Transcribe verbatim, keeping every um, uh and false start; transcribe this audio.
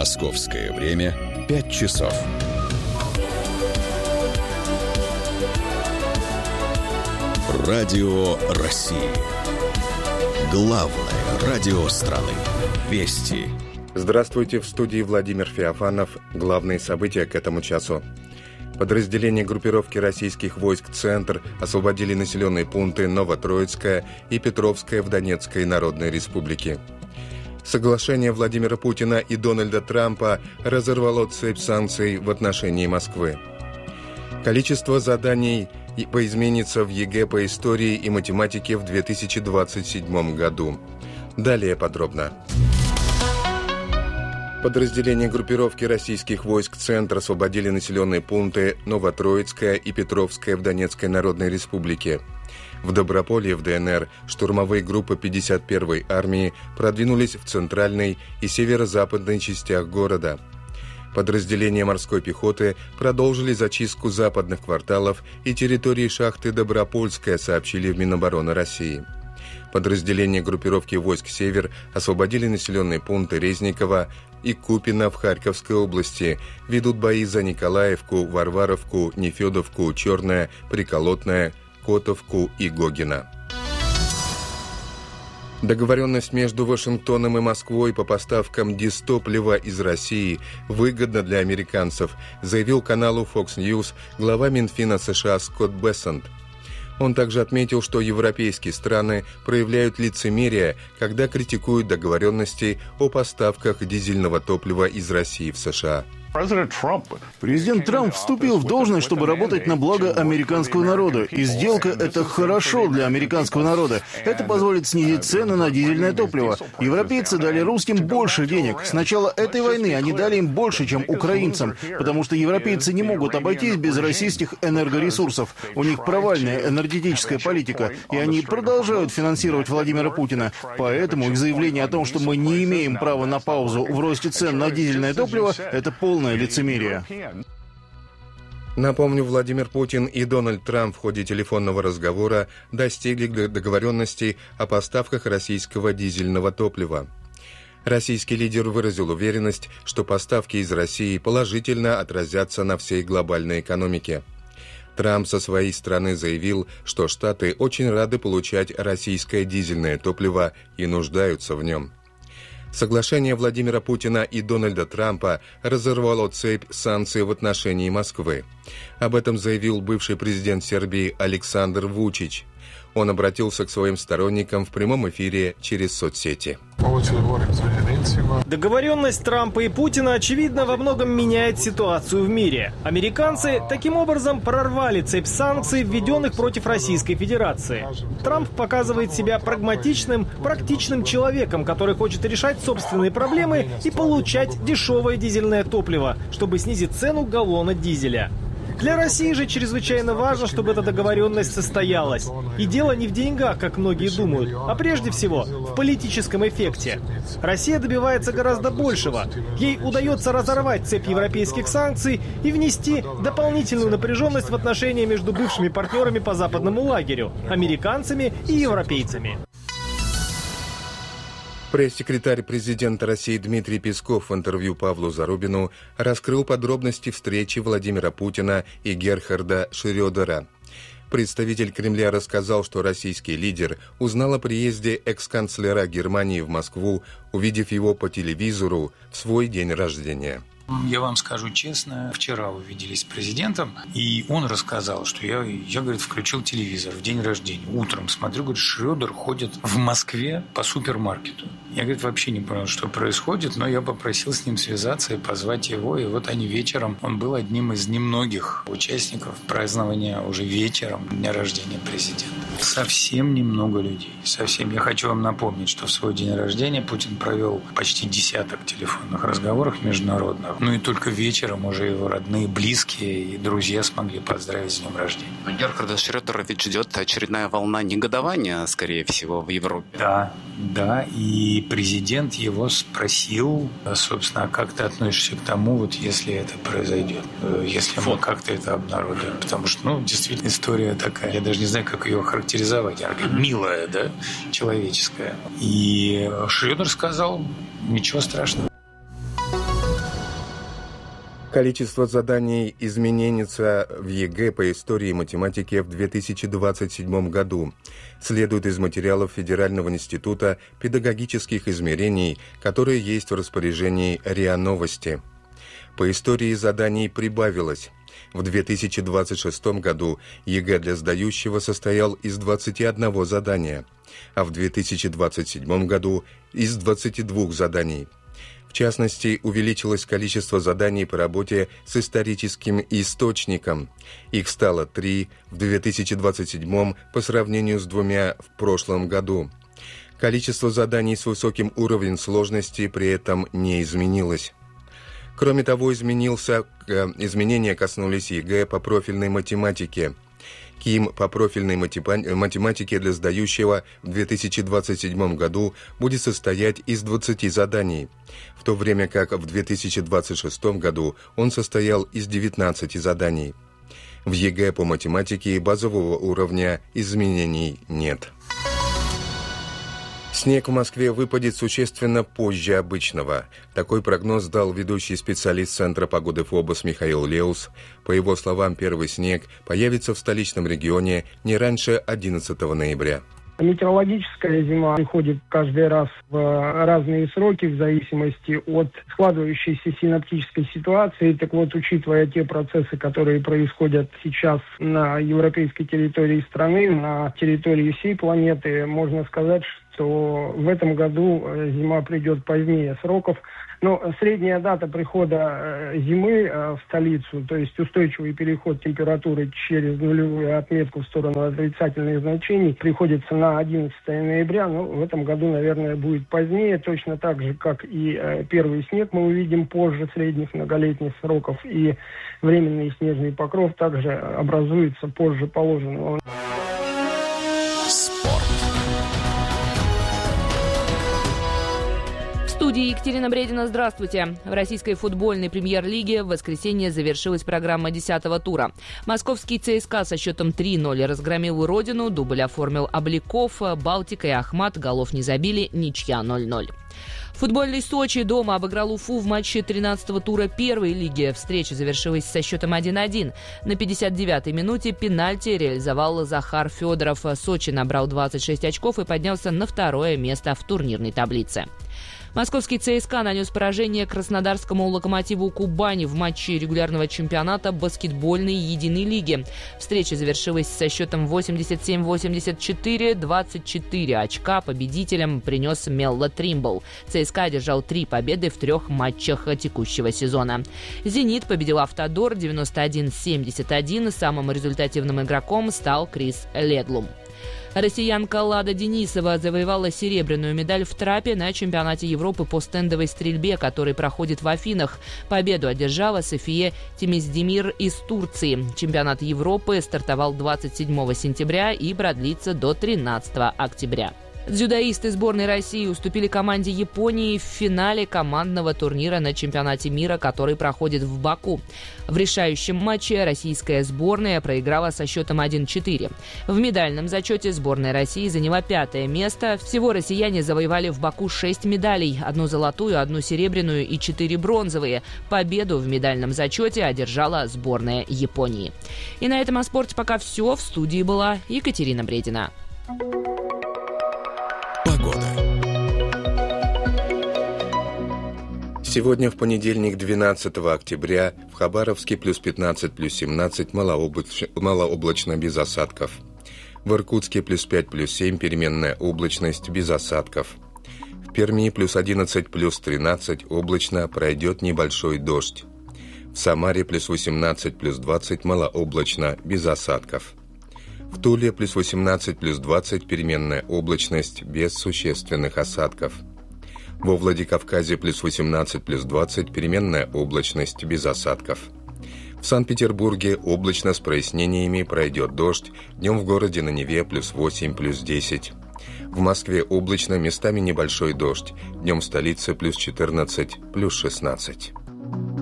Московское время пять часов. Радио России. Главное радио страны. Вести. Здравствуйте, в студии Владимир Феофанов. Главные события к этому часу. Подразделения группировки российских войск «Центр» освободили населенные пункты Новотроицкая и Петровская в Донецкой Народной Республике. Соглашение Владимира Путина и Дональда Трампа разорвало цепь санкций в отношении Москвы. Количество заданий поизменится в ЕГЭ по истории и математике в две тысячи двадцать седьмом году. Далее подробно. Подразделения группировки российских войск «Центр» освободили населенные пункты Новотроицкая и Петровская в Донецкой Народной Республике. В Доброполье в ДНР штурмовые группы пятьдесят первой армии продвинулись в центральной и северо-западной частях города. Подразделения морской пехоты продолжили зачистку западных кварталов и территории шахты Добропольская, сообщили в Минобороны России. Подразделения группировки войск «Север» освободили населенные пункты Резникова и Купино в Харьковской области, ведут бои за Николаевку, Варваровку, Нефедовку, Черное, Приколотное, Котовку и Гогино. Договоренность между Вашингтоном и Москвой по поставкам дистоплива из России выгодна для американцев, заявил каналу Fox News глава Минфина США Скотт Бессент. Он также отметил, что европейские страны проявляют лицемерие, когда критикуют договоренности о поставках дизельного топлива из России в США. Президент Трамп вступил в должность, чтобы работать на благо американского народа. И сделка – это хорошо для американского народа. Это позволит снизить цены на дизельное топливо. Европейцы дали русским больше денег. С начала этой войны они дали им больше, чем украинцам, потому что европейцы не могут обойтись без российских энергоресурсов. У них провальная энергетическая политика, и они продолжают финансировать Владимира Путина. Поэтому их заявление о том, что мы не имеем права на паузу в росте цен на дизельное топливо – это полное лицемерие. Напомню, Владимир Путин и Дональд Трамп в ходе телефонного разговора достигли договоренности о поставках российского дизельного топлива. Российский лидер выразил уверенность, что поставки из России положительно отразятся на всей глобальной экономике. Трамп со своей стороны заявил, что Штаты очень рады получать российское дизельное топливо и нуждаются в нем. Соглашение Владимира Путина и Дональда Трампа разорвало цепь санкций в отношении Москвы. Об этом заявил бывший президент Сербии Александр Вучич. Он обратился к своим сторонникам в прямом эфире через соцсети. Договоренность Трампа и Путина, очевидно, во многом меняет ситуацию в мире. Американцы таким образом прорвали цепь санкций, введенных против Российской Федерации. Трамп показывает себя прагматичным, практичным человеком, который хочет решать собственные проблемы и получать дешевое дизельное топливо, чтобы снизить цену галлона дизеля. Для России же чрезвычайно важно, чтобы эта договоренность состоялась. И дело не в деньгах, как многие думают, а прежде всего в политическом эффекте. Россия добивается гораздо большего. Ей удается разорвать цепь европейских санкций и внести дополнительную напряженность в отношения между бывшими партнерами по западному лагерю, американцами и европейцами. Пресс-секретарь президента России Дмитрий Песков в интервью Павлу Зарубину раскрыл подробности встречи Владимира Путина и Герхарда Шрёдера. Представитель Кремля рассказал, что российский лидер узнал о приезде экс-канцлера Германии в Москву, увидев его по телевизору в свой день рождения. Я вам скажу честно, вчера увиделись с президентом, и он рассказал, что я, я, говорит, включил телевизор в день рождения. Утром смотрю, говорит, Шрёдер ходит в Москве по супермаркету. Я, говорит, вообще не понял, что происходит, но я попросил с ним связаться и позвать его. И вот они вечером, он был одним из немногих участников празднования уже вечером дня рождения президента. Совсем немного людей, совсем. Я хочу вам напомнить, что в свой день рождения Путин провел почти десяток телефонных разговоров международных. Ну и только вечером уже его родные, близкие и друзья смогли поздравить с днем рождения. Герхарда Шрёдера ведь ждет очередная волна негодования, скорее всего, в Европе. Да, да, и президент его спросил, собственно, как ты относишься к тому, вот если это произойдет, если мы как-то это обнародуем. Потому что, ну, действительно, история такая, я даже не знаю, как ее охарактеризовать. Она милая, да, человеческая. И Шрёдер сказал, ничего страшного. Количество заданий изменится в ЕГЭ по истории и математике в две тысячи двадцать седьмом году. Следует из материалов Федерального института педагогических измерений, которые есть в распоряжении РИА Новости. По истории заданий прибавилось. В две тысячи двадцать шестом году ЕГЭ для сдающего состоял из двадцати одного задания, а в две тысячи двадцать седьмом году из двадцати двух заданий. В частности, увеличилось количество заданий по работе с историческим источником. Их стало три в две тысячи двадцать седьмом по сравнению с двумя в прошлом году. Количество заданий с высоким уровнем сложности при этом не изменилось. Кроме того, изменился, э, изменения коснулись ЕГЭ по профильной математике. КИМ по профильной математике для сдающего в две тысячи двадцать седьмом году будет состоять из двадцати заданий, в то время как в две тысячи двадцать шестом году он состоял из девятнадцати заданий. В ЕГЭ по математике базового уровня изменений нет. Снег в Москве выпадет существенно позже обычного. Такой прогноз дал ведущий специалист Центра погоды ФОБОС Михаил Леус. По его словам, первый снег появится в столичном регионе не раньше одиннадцатого ноября. Метеорологическая зима приходит каждый раз в разные сроки в зависимости от складывающейся синоптической ситуации. Так вот, учитывая те процессы, которые происходят сейчас на европейской территории страны, на территории всей планеты, можно сказать, что в этом году зима придет позднее сроков. Но средняя дата прихода зимы в столицу, то есть устойчивый переход температуры через нулевую отметку в сторону отрицательных значений, приходится на одиннадцатого ноября. Но в этом году, наверное, будет позднее, точно так же, как и первый снег мы увидим позже средних многолетних сроков, и временный снежный покров также образуется позже положенного. В студии Екатерина Бредина, здравствуйте. В российской футбольной премьер-лиге в воскресенье завершилась программа десятого тура. Московский ЦСКА со счетом три ноль разгромил Родину, дубль оформил Обликов, Балтика и Ахмат голов не забили, ничья ноль ноль. Футбольный Сочи дома обыграл Уфу в матче тринадцатого тура первой лиги. Встреча завершилась со счетом один один. На пятьдесят девятой минуте пенальти реализовал Захар Федоров. Сочи набрал двадцать шесть очков и поднялся на второе место в турнирной таблице. Московский ЦСКА нанес поражение краснодарскому «Локомотиву» Кубани в матче регулярного чемпионата баскетбольной единой лиги. Встреча завершилась со счетом восемьдесят семь восемьдесят четыре. двадцать четыре очка победителям принес Мелло Тримбл. ЦСКА одержал три победы в трех матчах текущего сезона. «Зенит» победил «Автодор» девяносто один семьдесят один. Самым результативным игроком стал Крис Ледлум. Россиянка Лада Денисова завоевала серебряную медаль в трапе на чемпионате Европы по стендовой стрельбе, который проходит в Афинах. Победу одержала София Темиздемир из Турции. Чемпионат Европы стартовал двадцать седьмого сентября и продлится до тринадцатого октября. Дзюдоисты сборной России уступили команде Японии в финале командного турнира на чемпионате мира, который проходит в Баку. В решающем матче российская сборная проиграла со счетом один четыре. В медальном зачете сборная России заняла пятое место. Всего россияне завоевали в Баку шесть медалей. Одну золотую, одну серебряную и четыре бронзовые. Победу в медальном зачете одержала сборная Японии. И на этом о спорте пока все. В студии была Екатерина Бредина. Сегодня в понедельник, двенадцатого октября, в Хабаровске плюс пятнадцать, плюс семнадцать, малооблач... малооблачно без осадков. В Иркутске плюс пять, плюс семь, переменная облачность без осадков. В Перми плюс одиннадцать, плюс тринадцать, облачно, пройдет небольшой дождь. В Самаре плюс восемнадцать, плюс двадцать, малооблачно без осадков. В Туле плюс восемнадцать, плюс двадцать, переменная облачность без существенных осадков. Во Владикавказе плюс восемнадцать, плюс двадцать, переменная облачность без осадков. В Санкт-Петербурге облачно с прояснениями, пройдет дождь, днем в городе на Неве плюс восемь, плюс десять. В Москве облачно, местами небольшой дождь, днем в столице плюс четырнадцать, плюс шестнадцать.